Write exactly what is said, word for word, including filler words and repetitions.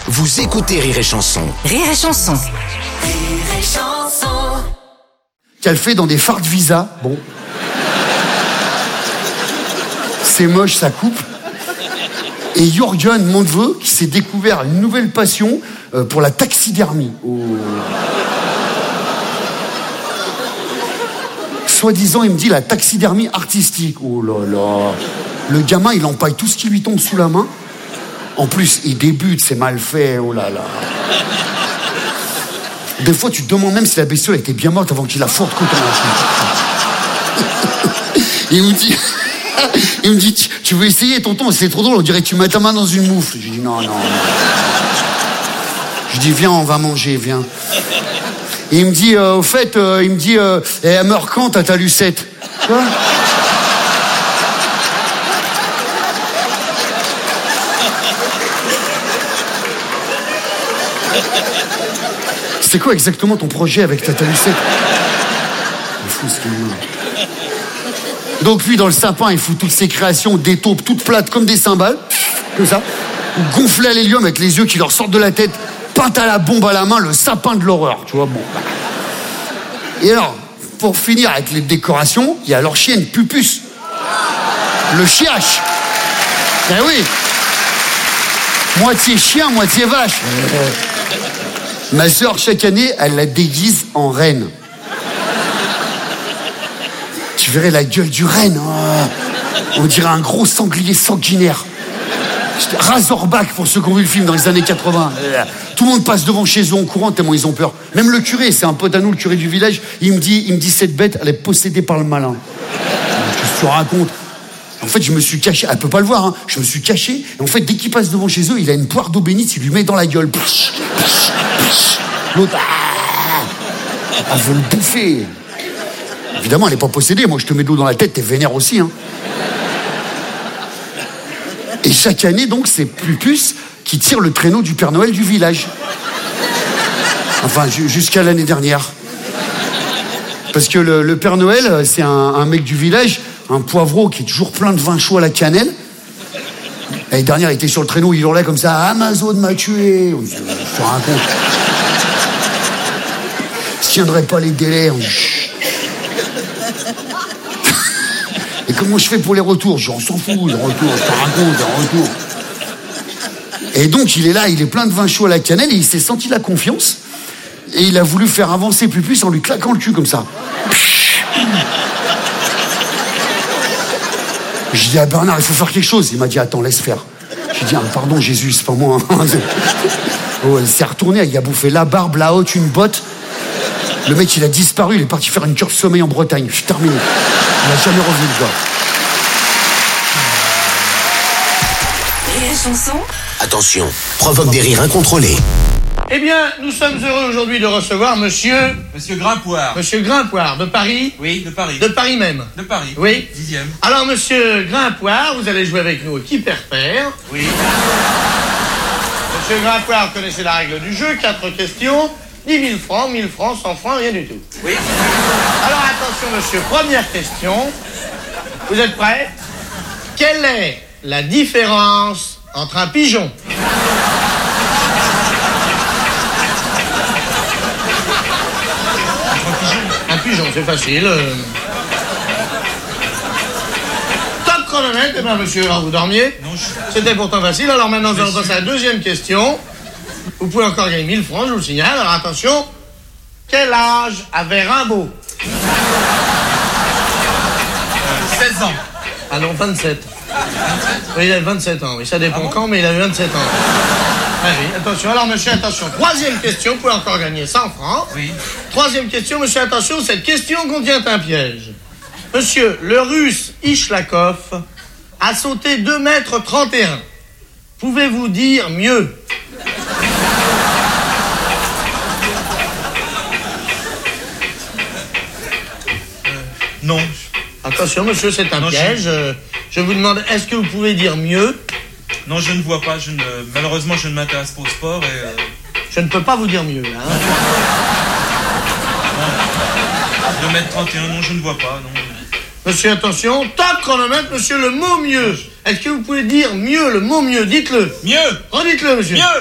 Vous écoutez Rire et Chanson. Rire et Chanson. Rire et Chanson. Qu'elle fait dans des fards de visa. Bon. C'est moche, ça coupe. Et Jürgen Montveu qui s'est découvert une nouvelle passion euh, pour la taxidermie. Oh. Soi-disant, il me dit la taxidermie artistique. Oh là là. Le gamin, il empaille tout ce qui lui tombe sous la main. En plus, il débute, c'est mal fait. Oh là là. Des fois, tu te demandes même si la bestiole était bien morte avant qu'il la forte contre la Il me dit... Il me dit, tu, tu veux essayer, tonton? C'est trop drôle, on dirait que tu mets ta main dans une moufle. Je dis, non, non, non. Je dis, viens, on va manger, viens. Et il me dit, euh, au fait, euh, il me dit, euh, elle meurt quand, tata Lucette? Quoi? C'est quoi exactement ton projet avec tata Lucette? C'est fou, ce gamin. Donc lui, dans le sapin, il fout toutes ses créations, des taupes toutes plates comme des cymbales, comme ça, gonflées à l'hélium avec les yeux qui leur sortent de la tête, peinte à la bombe à la main, le sapin de l'horreur, tu vois, bon. Et alors, pour finir avec les décorations, il y a leur chienne, Pupus. Le chiache. Eh oui. Moitié chien, moitié vache. Ma sœur, chaque année, elle la déguise en reine. Tu verrais la gueule du renne. Oh, on dirait un gros sanglier sanguinaire. Razorback pour ceux qui ont vu le film dans les années quatre-vingts. Tout le monde passe devant chez eux en courant tellement ils ont peur. Même le curé, c'est un pote à nous, le curé du village, il me dit, il me dit cette bête, elle est possédée par le malin. Qu'est-ce que tu racontes? En fait, je me suis caché, elle peut pas le voir, hein. Je me suis caché, et en fait, dès qu'il passe devant chez eux, il a une poire d'eau bénite, il lui met dans la gueule. L'autre, ah, elle veut le bouffer. Évidemment, elle n'est pas possédée. Moi, je te mets de l'eau dans la tête, t'es vénère aussi. Hein. Et chaque année, donc, c'est Pupus qui tire le traîneau du Père Noël du village. Enfin, jusqu'à l'année dernière. Parce que le, le Père Noël, c'est un, un mec du village, un poivreau qui est toujours plein de vin chaud à la cannelle. L'année dernière, il était sur le traîneau, il hurlait comme ça, Amazon m'a tué. Je te raconte. Je tiendrai pas les délais. Et comment je fais pour les retours? Je dis, on s'en fout, les retours, je te raconte, les retours. Et donc, il est là, il est plein de vin chaud à la cannelle, et il s'est senti la confiance, et il a voulu faire avancer Pupus en lui claquant le cul comme ça. Je dis à Bernard, il faut faire quelque chose. Il m'a dit, attends, laisse faire. J'ai dit, ah, pardon Jésus, c'est pas moi. Oh, il s'est retourné, il a bouffé la barbe, la haute, une botte. Le mec, il a disparu, il est parti faire une cure de sommeil en Bretagne. Je suis terminé. Il n'a jamais revu le gars. Rire et Chanson. Attention, provoque des rires incontrôlés. Eh bien, nous sommes heureux aujourd'hui de recevoir monsieur... Monsieur Grimpoire. Monsieur Grimpoire, de Paris. Oui, de Paris. De Paris même. De Paris. Oui. Dixième. Alors, monsieur Grimpoire, vous allez jouer avec nous au qui perd perd. Oui. Monsieur Grimpoire, vous connaissez la règle du jeu, quatre questions, dix mille francs, mille francs, cent francs, rien du tout. Oui. Alors, attention, monsieur, première question. Vous êtes prêts? Quelle est la différence entre un pigeon Un pigeon, c'est facile. Euh... Top chronomètre, eh bien, monsieur, alors vous dormiez? Non, je... C'était pourtant facile, alors maintenant nous allons passer à la deuxième question. Vous pouvez encore gagner mille francs, je vous le signale. Alors attention, quel âge avait Rimbaud? seize ans. Ah non, vingt-sept. Oui, il avait vingt-sept ans, oui, ça dépend ah bon quand, mais il avait vingt-sept ans. Ah oui, attention, alors monsieur, attention. Troisième question, vous pouvez encore gagner cent francs. Oui. Troisième question, monsieur, attention, cette question contient un piège. Monsieur, le russe Ishlakov a sauté deux mètres trente et un. Pouvez-vous dire mieux? Euh, non. Attention, monsieur, c'est un non, piège. Je... je vous demande, est-ce que vous pouvez dire mieux? Non, je ne vois pas. Je ne... Malheureusement, je ne m'intéresse pas au sport et... Euh... Je ne peux pas vous dire mieux, là. Hein. deux mètres trente et un, non, je ne vois pas, non. Monsieur, attention, top chronomètre, monsieur, le mot mieux. Est-ce que vous pouvez dire mieux, le mot mieux? Dites-le. Mieux. Redites-le, monsieur. Mieux.